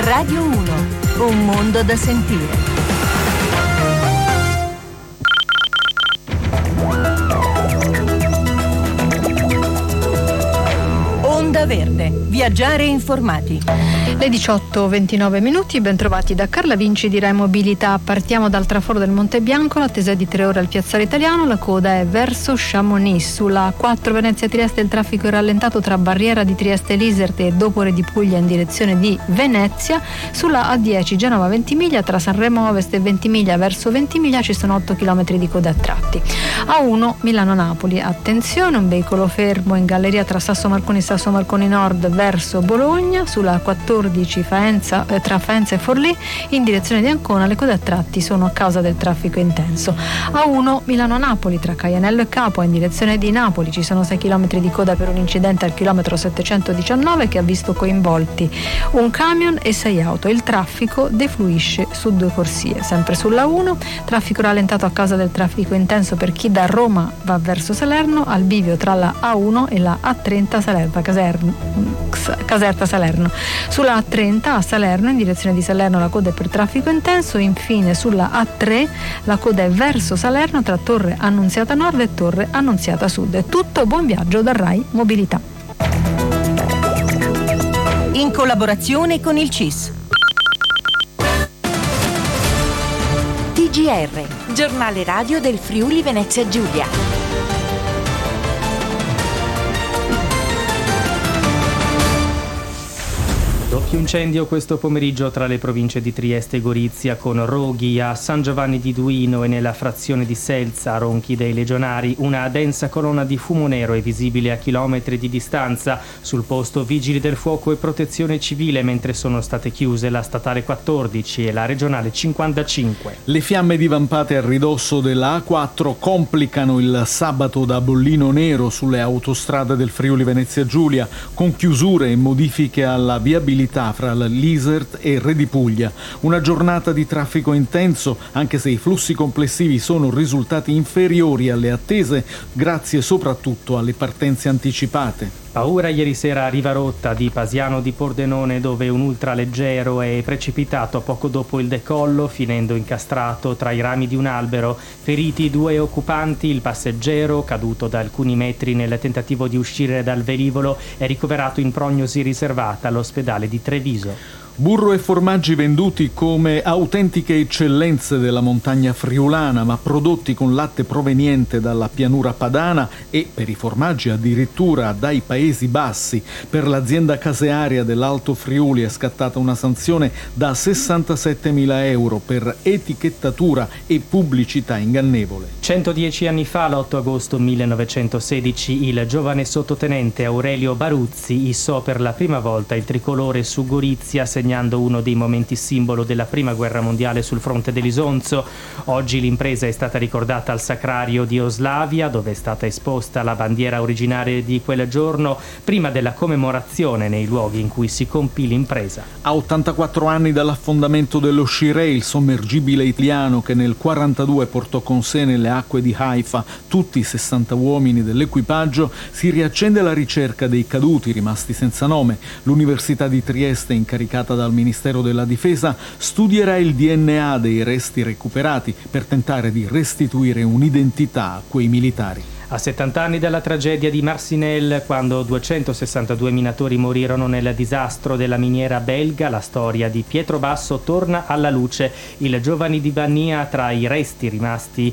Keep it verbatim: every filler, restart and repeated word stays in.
Radio uno, un mondo da sentire. Onda Verde, viaggiare informati. Le diciotto e ventinove minuti, ben trovati da Carla Vinci di Rai Mobilità. Partiamo dal traforo del Monte Bianco, l'attesa è di tre ore al Piazzale Italiano, la coda è verso Chamonix. Sulla A quattro Venezia-Trieste il traffico è rallentato tra Barriera di Trieste e Liserte e Dopore di Puglia in direzione di Venezia. Sulla A dieci Genova-Ventimiglia tra Sanremo Ovest e Ventimiglia verso Ventimiglia ci sono otto chilometri di coda a tratti. A uno Milano-Napoli, attenzione, un veicolo fermo in galleria tra Sasso Marconi e Sasso Marconi Nord verso Bologna. Sulla A quattordici Faenza, eh, tra Faenza e Forlì in direzione di Ancona le code a tratti sono a causa del traffico intenso. A uno Milano-Napoli tra Caianello e Capua in direzione di Napoli ci sono sei chilometri di coda per un incidente al chilometro settecentodiciannove che ha visto coinvolti un camion e sei auto. Il traffico defluisce su due corsie. Sempre sulla uno traffico rallentato a causa del traffico intenso per chi da Roma va verso Salerno al bivio tra la A uno e la A trenta Salerno, Caserno, Caserta Salerno. Sulla A trenta a Salerno in direzione di Salerno la coda è per traffico intenso. Infine sulla A tre la coda è verso Salerno tra Torre Annunziata Nord e Torre Annunziata Sud. È tutto, buon viaggio da Rai Mobilità. In collaborazione con il C I S. T G R, giornale radio del Friuli Venezia Giulia. Doppio incendio questo pomeriggio tra le province di Trieste e Gorizia, con roghi a San Giovanni di Duino e nella frazione di Selza, a Ronchi dei Legionari. Una densa colonna di fumo nero è visibile a chilometri di distanza. Sul posto vigili del fuoco e protezione civile, mentre sono state chiuse la statale quattordici e la regionale cinquantacinque. Le fiamme divampate a ridosso della A quattro complicano il sabato da bollino nero sulle autostrade del Friuli Venezia Giulia, con chiusure e modifiche alla viabilità fra l'Isert e Re di Puglia. Una giornata di traffico intenso, anche se i flussi complessivi sono risultati inferiori alle attese, grazie soprattutto alle partenze anticipate. Paura ieri sera a Rivarotta di Pasiano di Pordenone, dove un ultraleggero è precipitato poco dopo il decollo, finendo incastrato tra i rami di un albero. Feriti due occupanti, il passeggero, caduto da alcuni metri nel tentativo di uscire dal velivolo, è ricoverato in prognosi riservata all'ospedale di Treviso. Burro e formaggi venduti come autentiche eccellenze della montagna friulana, ma prodotti con latte proveniente dalla pianura padana e, per i formaggi, addirittura dai Paesi Bassi. Per l'azienda casearia dell'Alto Friuli è scattata una sanzione da sessantasettemila euro per etichettatura e pubblicità ingannevole. centodieci anni fa, l'otto agosto millenovecentosedici, il giovane sottotenente Aurelio Baruzzi issò per la prima volta il tricolore su Gorizia, segnando uno dei momenti simbolo della prima guerra mondiale sul fronte dell'Isonzo. Oggi l'impresa è stata ricordata al Sacrario di Oslavia, dove è stata esposta la bandiera originaria di quel giorno, prima della commemorazione nei luoghi in cui si compì l'impresa. A ottantaquattro anni dall'affondamento dello Shirei, il sommergibile italiano che nel quarantadue portò con sé nelle acque di Haifa tutti i sessanta uomini dell'equipaggio, si riaccende la ricerca dei caduti rimasti senza nome. L'Università di Trieste, incaricata dal Ministero della Difesa, studierà il D N A dei resti recuperati per tentare di restituire un'identità a quei militari. A settanta anni dalla tragedia di Marcinelle, quando duecentosessantadue minatori morirono nel disastro della miniera belga, la storia di Pietro Basso torna alla luce. Il Giovani di Bannia, tra i resti rimasti